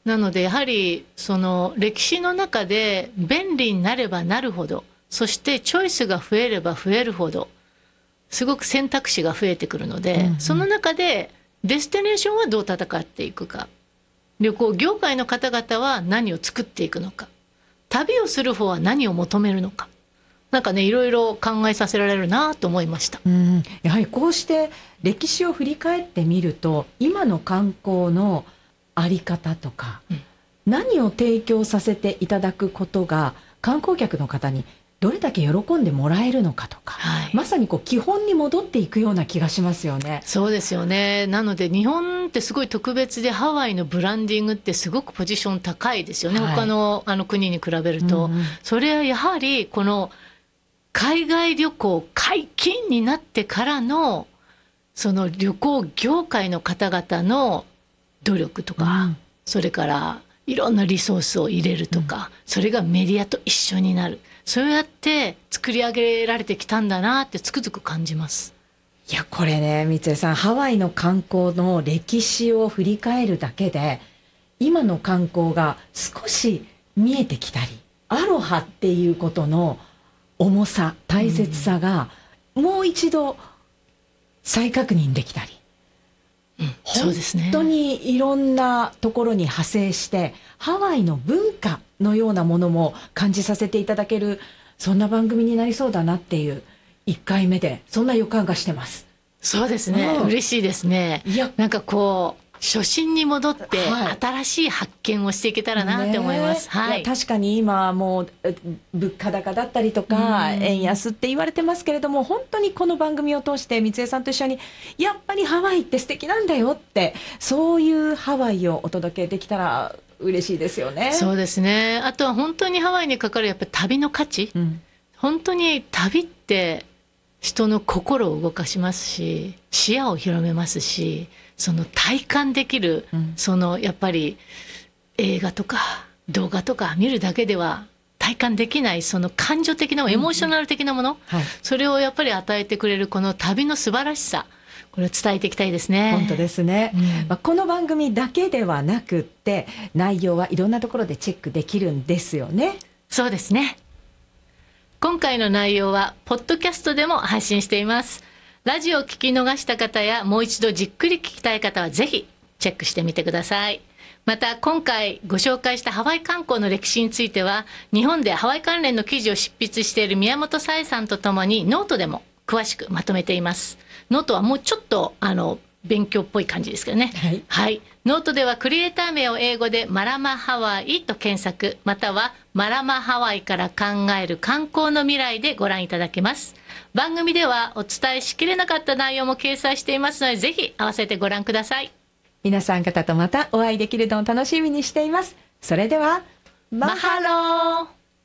なのでやはりその歴史の中で便利になればなるほど、そしてチョイスが増えれば増えるほどすごく選択肢が増えてくるので、その中でデスティネーションはどう戦っていくか、旅行業界の方々は何を作っていくのか、旅をする方は何を求めるのか、なんかね、いろいろ考えさせられるなと思いました。 やはりこうして歴史を振り返ってみると、今の観光のあり方とか、何を提供させていただくことが観光客の方にどれだけ喜んでもらえるのかとか、まさにこう基本に戻っていくような気がしますよね。 そうですよね。なので日本ってすごい特別で、ハワイのブランディングってすごくポジション高いですよね、他の国に比べると。それはやはりこの海外旅行解禁になってからのその旅行業界の方々の努力とか、それからいろんなリソースを入れるとか、それがメディアと一緒になる、そうやって作り上げられてきたんだなってつくづく感じます。 いや、これね、三江さん、ハワイの観光の歴史を振り返るだけで今の観光が少し見えてきたり、アロハっていうことの重さ、大切さがもう一度再確認できたり、 そうですね、 本当にいろんなところに派生してハワイの文化のようなものも感じさせていただける、そんな番組になりそうだなっていう1回目でそんな予感がしてます。 そうですね、嬉しいですね。なんかこう初心に戻って新しい発見をしていけたらなって思います。 確かに今もう物価高だったりとか円安って言われてますけれども、本当にこの番組を通して三江さんと一緒にやっぱりハワイって素敵なんだよって、そういうハワイをお届けできたら嬉しいですよね。 そうですね。あとは本当にハワイにかかるやっぱり旅の価値、本当に旅って人の心を動かしますし、視野を広めますし、その体感できる、そのやっぱり映画とか動画とか見るだけでは体感できないその感情的なエモーショナル的なもの、それをやっぱり与えてくれるこの旅の素晴らしさ、これを伝えていきたいですね。 本当ですね、この番組だけではなくって内容はいろんなところでチェックできるんですよね。 そうですね。今回の内容はポッドキャストでも配信しています。ラジオを聞き逃した方やもう一度じっくり聞きたい方はぜひチェックしてみてください。また今回ご紹介したハワイ観光の歴史については、日本でハワイ関連の記事を執筆している宮本紗恵さんとともにノートでも詳しくまとめています。ノートはもうちょっと勉強っぽい感じですけどね。ノートではクリエイター名を英語でマラマハワイと検索、またはマラマハワイから考える観光の未来でご覧いただけます。番組ではお伝えしきれなかった内容も掲載していますので、ぜひ合わせてご覧ください。 皆さん方とまたお会いできるのを楽しみにしています。それではマハロー。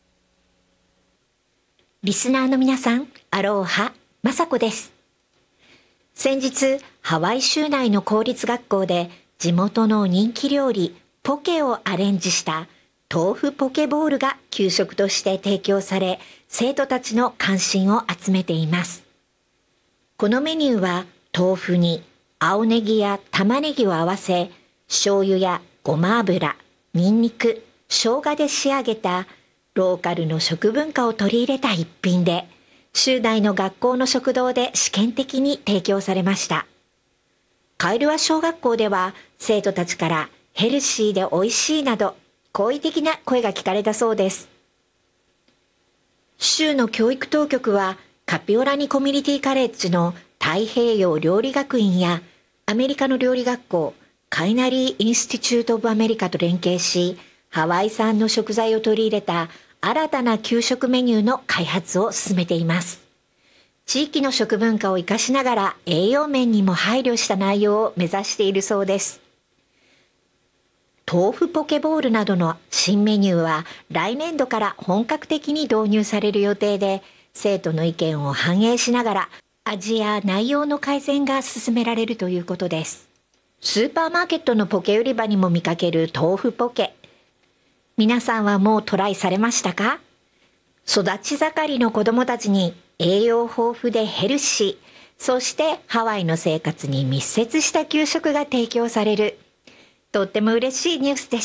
リスナーの皆さん、アローハ、まさこです。先日ハワイ州内の公立学校で地元の人気料理ポケをアレンジした豆腐ポケボールが給食として提供され、生徒たちの関心を集めています。このメニューは豆腐に青ネギや玉ねぎを合わせ、醤油やごま油、ニンニク、生姜で仕上げたローカルの食文化を取り入れた一品で、州内の学校の食堂で試験的に提供されました。カイルワ小学校では生徒たちからヘルシーで美味しいなど好意的な声が聞かれたそうです。州の教育当局はカピオラニコミュニティカレッジの太平洋料理学院やアメリカの料理学校カイナリー・インスティチュート・オブ・アメリカと連携し、ハワイ産の食材を取り入れた新たな給食メニューの開発を進めています。地域の食文化を生かしながら栄養面にも配慮した内容を目指しているそうです。豆腐ポケボールなどの新メニューは来年度から本格的に導入される予定で、生徒の意見を反映しながら味や内容の改善が進められるということです。スーパーマーケットのポケ売り場にも見かける豆腐ポケ、皆さんはもうトライされましたか？育ち盛りの子どもたちに栄養豊富でヘルシー、そしてハワイの生活に密接した給食が提供される、とっても嬉しいニュースでした。